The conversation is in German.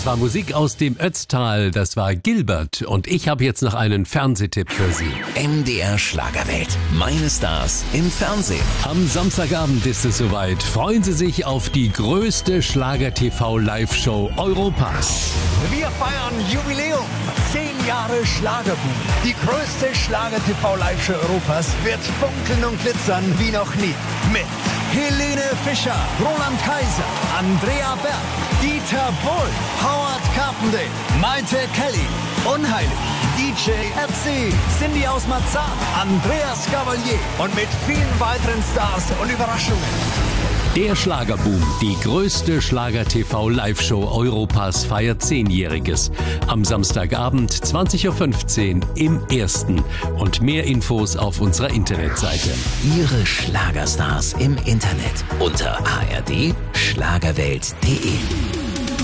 Das war Musik aus dem Ötztal, das war Gilbert. Und ich habe jetzt noch einen Fernsehtipp für Sie. MDR Schlagerwelt. Meine Stars im Fernsehen. Am Samstagabend ist es soweit. Freuen Sie sich auf die größte Schlager-TV-Live-Show Europas. Wir feiern Jubiläum. 10 Jahre Schlagerboom. Die größte Schlager-TV-Live-Show Europas wird funkeln und glitzern wie noch nie. Mit Helene Fischer, Roland Kaiser, Andrea Berg, Dieter Bohlen, Howard Carpendale, Maite Kelly, Unheilig, DJ Ötzi, Cindy aus Marzahn, Andreas Gavalier und mit vielen weiteren Stars und Überraschungen. Der Schlagerboom, die größte Schlager-TV-Live-Show Europas feiert 10-Jähriges. Am Samstagabend 20.15 Uhr im Ersten. Und mehr Infos auf unserer Internetseite. Ihre Schlagerstars im Internet unter ard-schlagerwelt.de.